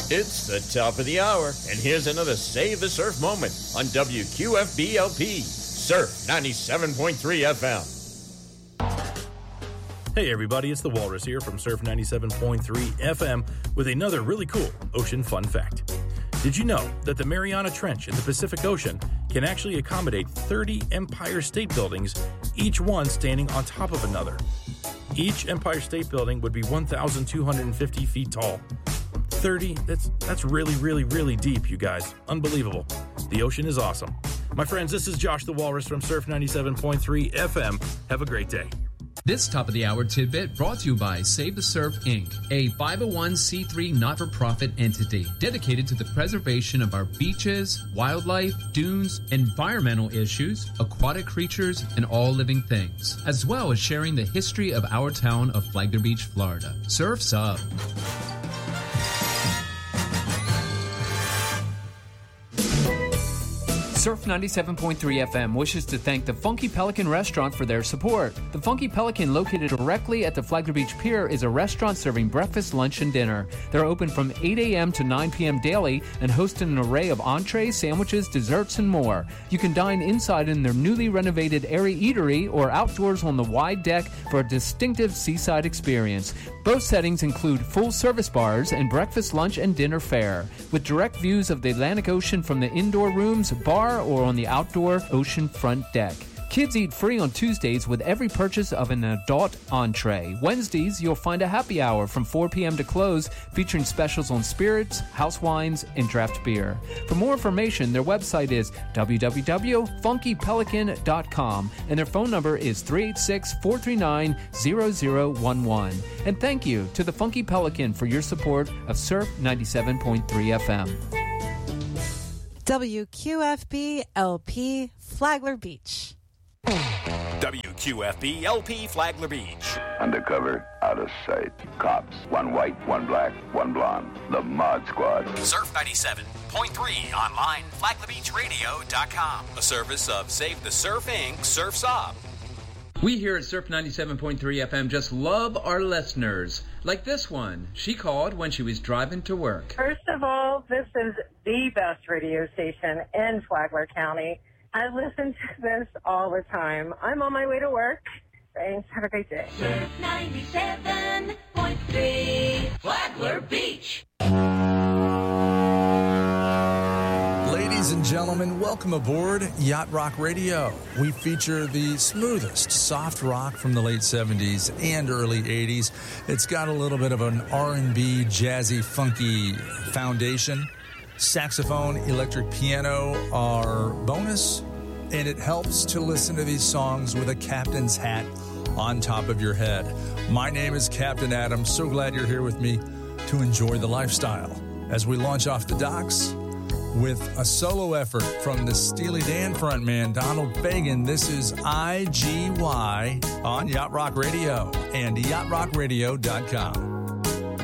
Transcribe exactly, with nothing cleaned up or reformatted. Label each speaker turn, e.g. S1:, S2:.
S1: It's the top of the hour, and here's another Save the Surf moment on W Q F B L P, Surf ninety-seven point three F M.
S2: Hey everybody, it's the Walrus here from Surf ninety-seven point three F M with another really cool ocean fun fact. Did you know that the Mariana Trench in the Pacific Ocean can actually accommodate thirty Empire State Buildings, each one standing on top of another? Each Empire State Building would be one thousand two hundred fifty feet tall. thirty, that's that's really, really, really deep, you guys. Unbelievable. The ocean is awesome. My friends, this is Josh the Walrus from Surf ninety-seven point three F M. Have a great day.
S3: This top of the hour tidbit brought to you by Save the Surf Incorporated, a five oh one c three not-for-profit entity dedicated to the preservation of our beaches, wildlife, dunes, environmental issues, aquatic creatures, and all living things, as well as sharing the history of our town of Flagler Beach, Florida. Surf's up.
S4: Surf ninety-seven point three F M wishes to thank the Funky Pelican Restaurant for their support. The Funky Pelican, located directly at the Flagler Beach Pier, is a restaurant serving breakfast, lunch, and dinner. They're open from eight a.m. to nine p.m. daily and host an array of entrees, sandwiches, desserts, and more. You can dine inside in their newly renovated airy eatery or outdoors on the wide deck for a distinctive seaside experience. Both settings include full-service bars and breakfast, lunch, and dinner fare, with direct views of the Atlantic Ocean from the indoor rooms, bar, or on the outdoor ocean front deck. Kids eat free on Tuesdays with every purchase of an adult entree. Wednesdays, you'll find a happy hour from four p.m. to close, featuring specials on spirits, house wines, and draft beer. For more information, their website is w w w dot funky pelican dot com, and their phone number is three eight six, four three nine, zero zero one one. And thank you to the Funky Pelican for your support of Surf ninety-seven point three F M.
S5: W Q F B L P Flagler Beach.
S6: W Q F B L P Flagler Beach.
S7: Undercover, out of sight. Cops, one white, one black, one blonde. The Mod Squad.
S6: Surf ninety-seven point three online, flagler beach radio dot com. A service of Save the Surf Incorporated. Surf's Up.
S4: We here at Surf ninety-seven point three F M just love our listeners. Like this one. She called when she was driving to work.
S8: First of all, this is the best radio station in Flagler County. I listen to this all the time. I'm on my way to work. Thanks. Have a great day.
S9: Surf ninety-seven point three Flagler Beach.
S10: Ladies and gentlemen, welcome aboard Yacht Rock Radio. We feature the smoothest soft rock from the late seventies and early eighties. It's got a little bit of an R and B, jazzy, funky foundation. Saxophone, electric piano are bonus, and it helps to listen to these songs with a captain's hat on top of your head. My name is Captain Adam. So glad you're here with me to enjoy the lifestyle as we launch off the docks with a solo effort from the Steely Dan frontman, Donald Fagen. This is I G Y on Yacht Rock Radio and yacht rock radio dot com.